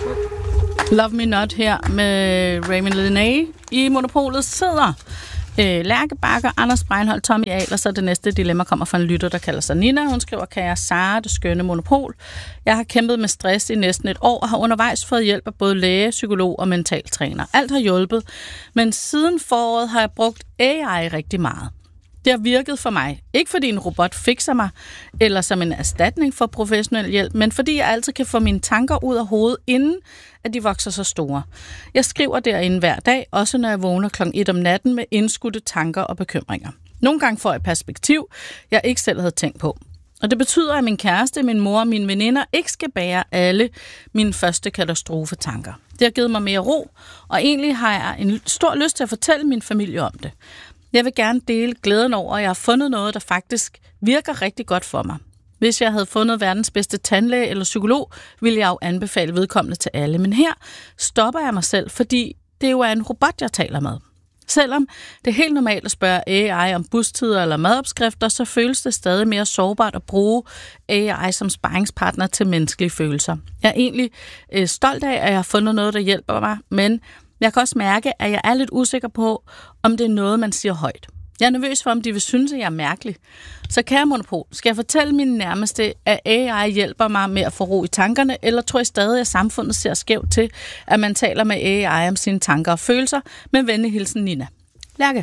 Love Me Not her med Raymond Linné. I Monopolet sidder Lærke Bakker, Anders Breinholt, Tommy Ahl, og så det næste dilemma kommer fra en lytter, der kalder sig Nina. Hun skriver, kære Sara, det skønne Monopol. Jeg har kæmpet med stress i næsten et år, og har undervejs fået hjælp af både læge, psykolog og mentaltræner. Alt har hjulpet, men siden foråret har jeg brugt AI rigtig meget. Det har virket for mig. Ikke fordi en robot fikser mig, eller som en erstatning for professionel hjælp, men fordi jeg altid kan få mine tanker ud af hovedet, inden at de vokser så store. Jeg skriver derinde hver dag, også når jeg vågner kl. 1 om natten med indskudte tanker og bekymringer. Nogle gange får jeg perspektiv, jeg ikke selv havde tænkt på. Og det betyder, at min kæreste, min mor og mine veninder ikke skal bære alle mine første katastrofetanker. Det har givet mig mere ro, og egentlig har jeg en stor lyst til at fortælle min familie om det. Jeg vil gerne dele glæden over, at jeg har fundet noget, der faktisk virker rigtig godt for mig. Hvis jeg havde fundet verdens bedste tandlæge eller psykolog, ville jeg jo anbefale vedkommende til alle. Men her stopper jeg mig selv, fordi det jo er en robot, jeg taler med. Selvom det er helt normalt at spørge AI om bustider eller madopskrifter, så føles det stadig mere sårbart at bruge AI som sparringspartner til menneskelige følelser. Jeg er egentlig stolt af, at jeg har fundet noget, der hjælper mig, men jeg kan også mærke, at jeg er lidt usikker på, om det er noget, man siger højt. Jeg er nervøs for, om de vil synes, at jeg er mærkelig. Så kære Monopol, skal jeg fortælle mine nærmeste, at AI hjælper mig med at få ro i tankerne, eller tror I stadig, at samfundet ser skævt til, at man taler med AI om sine tanker og følelser? Med venlig hilsen, Nina. Lærke.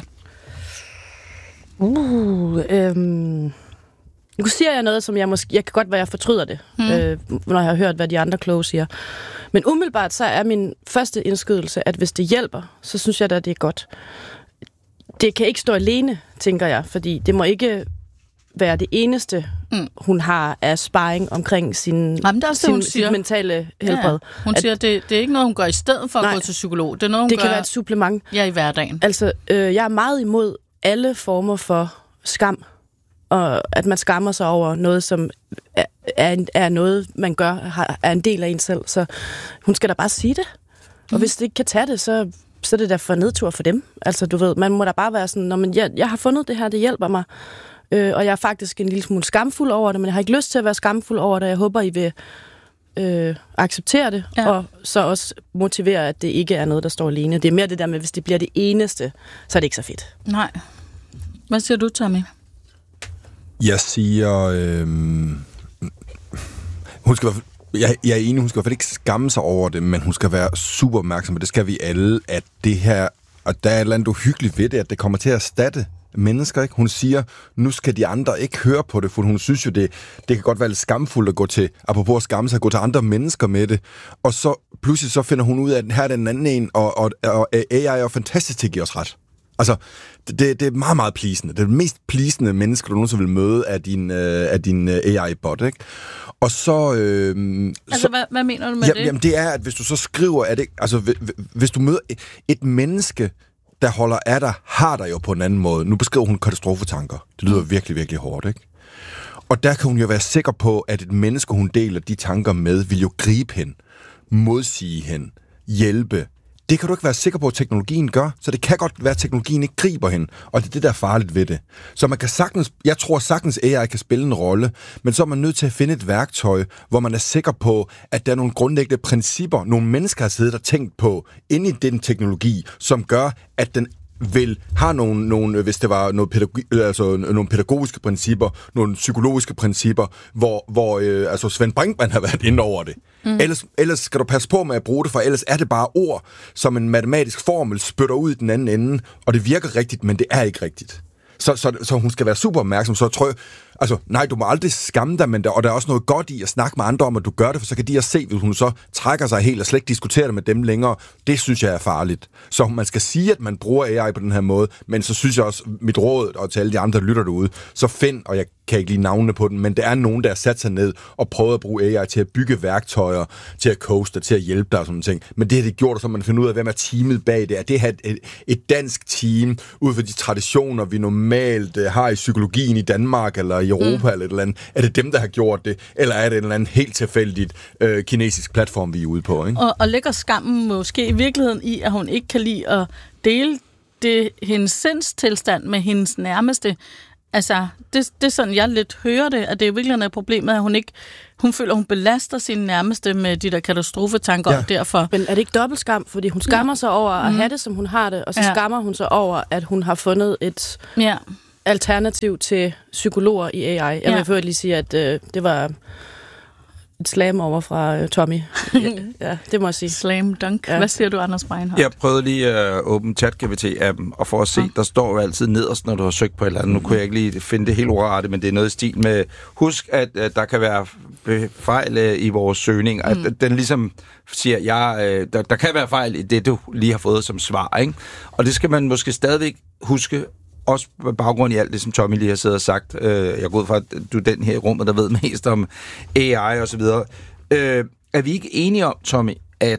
Nu siger jeg noget, som jeg kan godt være, jeg fortryder det, når jeg har hørt, hvad de andre kloge siger. Men umiddelbart så er min første indskydelse, at hvis det hjælper, så synes jeg da, det er godt. Det kan ikke stå alene, tænker jeg, fordi det må ikke være det eneste, hun har af sparring omkring sit mentale helbred. Ja. Hun siger, at det er ikke noget, hun gør i stedet for at gå til psykolog. Det er noget, hun det gør, kan være et supplement. Ja, i hverdagen. Altså, jeg er meget imod alle former for skam, og at man skammer sig over noget, som er noget, man gør, er en del af en selv. Så hun skal da bare sige det. Og hvis det ikke kan tage det, så er det da for nedtur for dem. Altså, du ved, man må da bare være sådan, men jeg har fundet det her, det hjælper mig. Og jeg er faktisk en lille smule skamfuld over det, men jeg har ikke lyst til at være skamfuld over det. Jeg håber, I vil acceptere det, og så også motivere, at det ikke er noget, der står alene. Det er mere det der med, hvis det bliver det eneste, så er det ikke så fedt. Nej. Hvad siger du, Tommy? Jeg siger... hun skal jeg er enig, hun skal i hvert fald ikke skamme sig over det, men hun skal være super opmærksom, og det skal vi alle, at det her, og der er et eller andet uhyggeligt ved det, at det kommer til at erstatte mennesker, ikke? Hun siger, nu skal de andre ikke høre på det, for hun synes jo, det kan godt være lidt skamfuldt at gå til, apropos at skamme sig, at gå til andre mennesker med det, og så pludselig så finder hun ud af, at her er den anden en, og AI er jo fantastisk til at give os ret. Altså, det er meget, meget pleasende. Det er det mest pleasende menneske, du nogensinde vil møde af din AI-bot, ikke? Og så... hvad mener du med det? Jamen, det er, at hvis du så skriver... hvis du møder et menneske, der holder af dig, har dig jo på en anden måde. Nu beskriver hun katastrofetanker. Det lyder virkelig, virkelig hårdt, ikke? Og der kan hun jo være sikker på, at et menneske, hun deler de tanker med, vil jo gribe hende, modsige hende, hjælpe. Det kan du ikke være sikker på, at teknologien gør, så det kan godt være, at teknologien ikke griber hende, og det er det, der er farligt ved det. Så man kan jeg tror sagtens, AI kan spille en rolle, men så er man nødt til at finde et værktøj, hvor man er sikker på, at der er nogle grundlæggende principper, nogle mennesker har siddet og tænkt på, inde i den teknologi, som gør, at den har nogle, hvis det var nogle pædagogiske principper, nogle psykologiske principper, hvor Svend Brinkmann har været inde over det. Ellers skal du passe på med at bruge det, for ellers er det bare ord, som en matematisk formel spytter ud i den anden ende, og det virker rigtigt, men det er ikke rigtigt. Så hun skal være super opmærksom, så tror jeg, nej, du må aldrig skamme dig, og der er også noget godt i at snakke med andre om, at du gør det, for så kan de også se, hvis hun så trækker sig helt og slet ikke diskuterer det med dem længere. Det synes jeg er farligt. Så man skal sige, at man bruger AI på den her måde, men så synes jeg også, mit råd, og til alle de andre, der lytter derude, så find, og jeg kan ikke lide navnene på den, men der er nogen, der har sat sig ned og prøvet at bruge AI til at bygge værktøjer, til at coache, til at hjælpe dig og sådan noget ting. Men det har det gjort, så man finder ud af, hvem er teamet bag det. Er det her et dansk team, ud fra de traditioner, vi normalt har i psykologien i Danmark, eller i Europa, eller et eller andet? Er det dem, der har gjort det? Eller er det en eller anden helt tilfældigt kinesisk platform, vi er ude på? Ikke? Og ligger skammen måske i virkeligheden i, at hun ikke kan lide at dele hendes sindstilstand med hendes nærmeste, Altså, det er sådan, jeg lidt hører det, at det er virkelig noget problemet, at hun føler, hun belaster sine nærmeste med de der katastrofetanker, og derfor... Men er det ikke dobbelt skam? Fordi hun skammer sig over at have det, som hun har det, og så skammer hun sig over, at hun har fundet et alternativ til psykologer i AI. Jeg vil lige sige, at det var et slam over fra Tommy. Ja, det må jeg sige. Slam dunk. Ja. Hvad siger du, Anders Breinholt? Jeg prøvede lige at åbne ChatGPT-appen, og for at se, der står jo altid nederst, når du har søgt på et eller andet. Nu kunne jeg ikke lige finde det helt ordrettet, men det er noget i stil med, husk, at der kan være fejl i vores søgning. At den ligesom siger, der kan være fejl i det, du lige har fået som svar, ikke? Og det skal man måske stadigvæk huske, også på baggrund i alt det, som Tommy lige har siddet og sagt. Jeg går ud fra, at du er den her i rummet, der ved mest om AI og så videre. Er vi ikke enige om, Tommy, at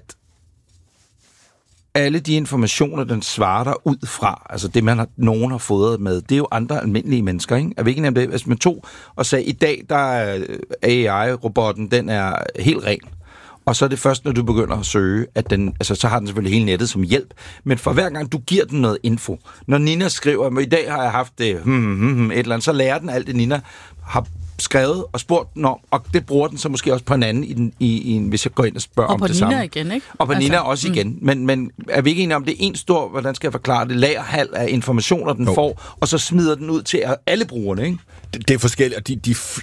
alle de informationer, den svarer der ud fra, altså det, nogen har fået med, det er jo andre almindelige mennesker, ikke? Er vi ikke enige om det? Hvis man tog og sagde, i dag, der er AI-robotten, den er helt ren. Og så er det først, når du begynder at søge, at den, altså så har den selvfølgelig hele nettet som hjælp. Men for hver gang du giver den noget info, når Nina skriver, at i dag har jeg haft det, et eller andet, så lærer den alt det, Nina har skrevet og spurgt den om, og det bruger den så måske også på en anden, hvis jeg går ind og spørger om det samme. Og på Nina igen, ikke? Og på Nina også igen. Men er vi ikke enige om, det er en stor, hvordan skal jeg forklare det, lagerhal af informationer, den får, og så smider den ud til alle brugerne, ikke? Det er forskelligt, og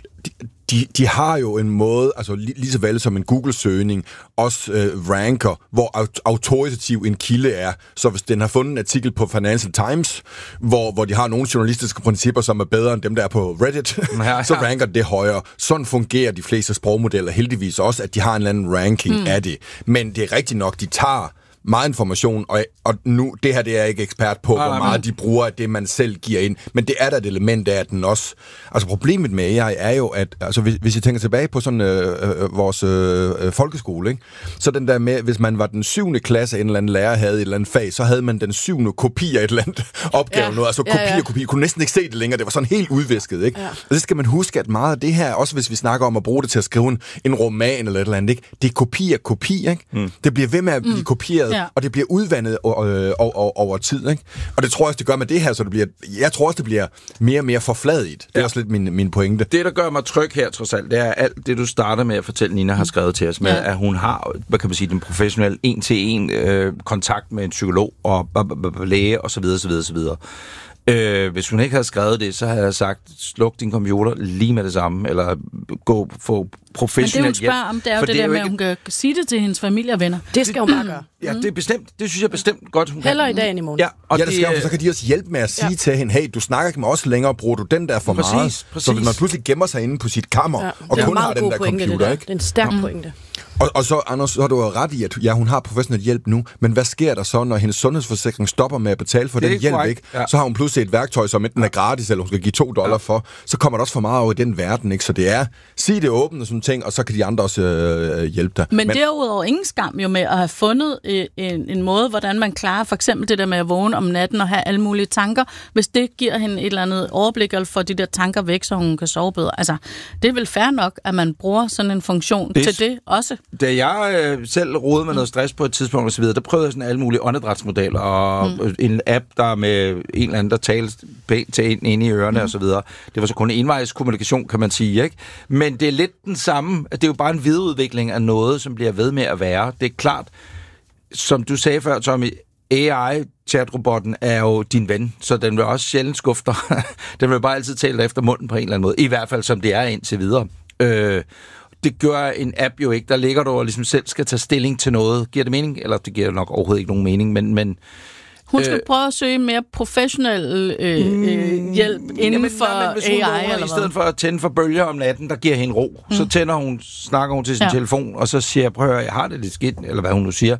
de har jo en måde, altså lige så vel som en Google-søgning, også ranker, hvor autoritativ en kilde er. Så hvis den har fundet en artikel på Financial Times, hvor de har nogle journalistiske principper, som er bedre end dem, der er på Reddit, så ranker det højere. Sådan fungerer de fleste sprogmodeller heldigvis også, at de har en eller anden ranking af det. Men det er rigtigt nok, de tager meget information, og nu, det her det er jeg ikke ekspert på, hvor meget de bruger af det, man selv giver ind. Men det er der et element af, at den også... Altså problemet med AI er jo, at altså, hvis jeg tænker tilbage på sådan vores folkeskole, ikke? Så den der med, hvis man var den 7. klasse, en eller anden lærer havde et eller andet fag, så havde man den 7. kopi af et eller andet opgave. Noget. Altså kopi. Kunne næsten ikke se det længere. Det var sådan helt udvisket, ikke? Ja. Og det skal man huske, at meget af det her, også hvis vi snakker om at bruge det til at skrive en roman eller et eller andet, ikke? Det er kopi, ikke? Det bliver ved med at blive kopieret, og det bliver udvandet over tid, ikke? Og det tror jeg også, det gør med det her, så jeg tror også, det bliver mere og mere forfladigt. Det er også lidt min pointe. Det, der gør mig tryg her, trods alt, det er alt det, du starter med at fortælle, Nina har skrevet til os med, at hun har, hvad kan man sige, den professionelle en-til-en kontakt med en psykolog og læge, og så videre, så videre, så videre. Hvis hun ikke havde skrevet det, så havde jeg sagt, sluk din computer lige med det samme, eller gå få professionel hjælp. Men det, hun spørger om, det er jo det der med, at hun kan sige det til hendes familie og venner. Det skal hun bare gøre. Ja, det er bestemt. Det synes jeg bestemt godt, hun kan. Heller i dag end i morgen. Ja, og det skal, så kan de også hjælpe med at sige til hende, hey, du snakker ikke med os længere, bruger du den der for meget? Så hvis man pludselig gemmer sig inde på sit kammer, og kun har den der computer, ikke? Det er en stærk pointe. Og så, Anders, så har du jo ret i, at hun har professionel hjælp nu, men hvad sker der så, når hendes sundhedsforsikring stopper med at betale for den hjælp, ikke? Ja. Så har hun pludselig et værktøj, som enten er gratis, eller hun skal give $2 for, så kommer der også for meget over i den verden, ikke? Så det er, sig det åbent og sådan ting, og så kan de andre også hjælpe dig. Men derudover ingen skam jo med at have fundet en måde, hvordan man klarer for eksempel det der med at vågne om natten og have alle mulige tanker, hvis det giver hende et eller andet overblik, eller får de der tanker væk, så hun kan sove bedre. Altså, det er vel fair nok, at man bruger sådan en funktion til det også. Da jeg selv rodede med noget stress på et tidspunkt og så videre, der prøvede jeg sådan alle mulige åndedrætsmodeller og en app, der med en eller anden, der talte pænt til en inde i ørerne og så videre. Det var så kun envejs kommunikation, kan man sige, ikke? Men det er lidt den samme, det er jo bare en videreudvikling af noget, som bliver ved med at være. Det er klart, som du sagde før, Tommy, AI-chatrobotten er jo din ven, så den vil også sjældent skuffe dig. Den vil bare altid tale efter munden på en eller anden måde, i hvert fald som det er indtil videre. Det gør en app jo ikke. Der ligger du og ligesom selv skal tage stilling til noget. Giver det mening? Eller det giver nok overhovedet ikke nogen mening, men hun skal prøve at søge mere professionel hjælp inden for AI, eller hvad? I stedet for at tænde for bølger om natten, der giver hende ro. Så snakker hun til sin telefon, og så siger jeg, prøv at høre, jeg har det lidt skidt, eller hvad hun nu siger.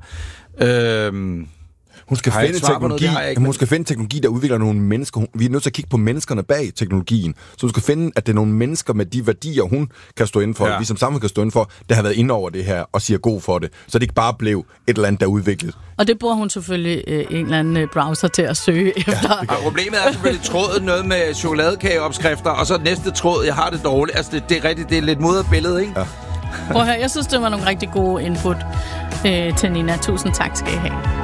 Hun skal finde teknologi, der udvikler nogle mennesker. Vi er nødt til at kigge på menneskerne bag teknologien. Så hun skal finde, at det er nogle mennesker med de værdier, hun kan stå inden for, vi som samfund kan stå inden for, der har været inde over det her og siger god for det. Så det ikke bare blev et eller andet, der er udviklet. Og det bruger hun selvfølgelig en eller anden browser til at søge efter. Og problemet er selvfølgelig trådet noget med chokoladekageopskrifter, og så næste tråd, jeg har det dårligt. Altså det er rigtigt, det er lidt mudret billede, ikke? Ja. Prøv at høre, jeg synes, det var nogle rigtig gode input til Nina. Tusind tak skal I have.